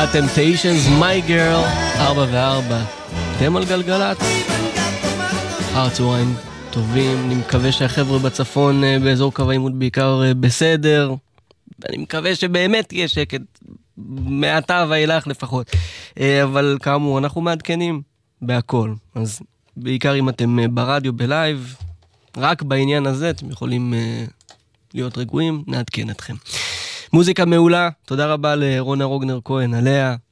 הטמפטיישנס, My Girl, 4 ו4. אתם על גלגלת. אחר צהריים טובים, אני מקווה שהחבר'ה בצפון באזור קו העימות בעיקר בסדר. אני מקווה שבאמת יהיה שקט, מעתה ואילך לפחות. אבל כאמור, אנחנו מעדכנים בהכל. אז בעיקר אם אתם ברדיו, בלייב, רק בעניין הזה אתם יכולים להיות רגועים, נעדכן אתכם. מוזיקה מעולה, תודה רבה לרונה רוגנר כהן עליה.